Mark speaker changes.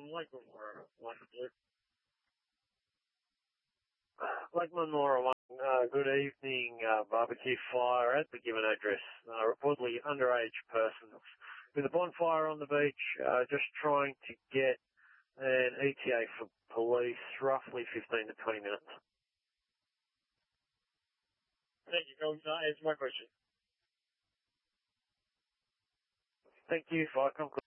Speaker 1: Lake Memorial, Lake Memorial, good evening, barbecue fire at the given address. Reportedly underage persons with a bonfire on the beach, just trying to get an ETA for police, roughly 15 to 20 minutes.
Speaker 2: Thank you, Colin. Answer my question.
Speaker 1: Thank you, Fire Conquest.